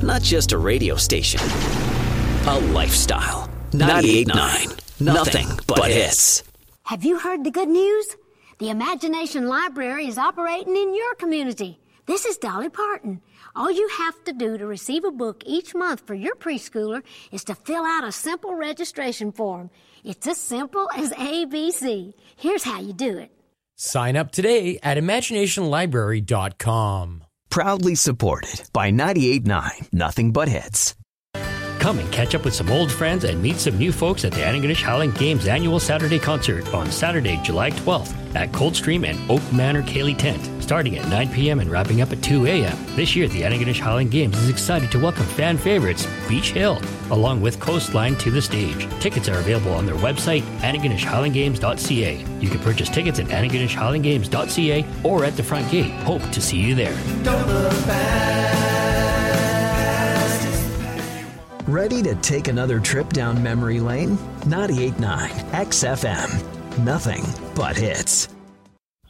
Not just a radio station. A lifestyle. 98.9. Nothing but hits. Have you heard the good news? The Imagination Library is operating in your community. This is Dolly Parton. All you have to do to receive a book each month for your preschooler is to fill out a simple registration form. It's as simple as ABC. Here's how you do it. Sign up today at imaginationlibrary.com. Proudly supported by 98.9 Nothing But Hits. Come and catch up with some old friends and meet some new folks at the Antigonish Highland Games annual Saturday concert on Saturday, July 12th at Coldstream and Oak Manor Cayley Tent, starting at 9 p.m. and wrapping up at 2 a.m. This year, the Antigonish Highland Games is excited to welcome fan favorites Beach Hill, along with Coastline, to the stage. Tickets are available on their website, AntigonishHighlandGames.ca. You can purchase tickets at AntigonishHighlandGames.ca or at the front gate. Hope to see you there. Don't look back. Ready to take another trip down memory lane? 98.9 XFM. Nothing but hits.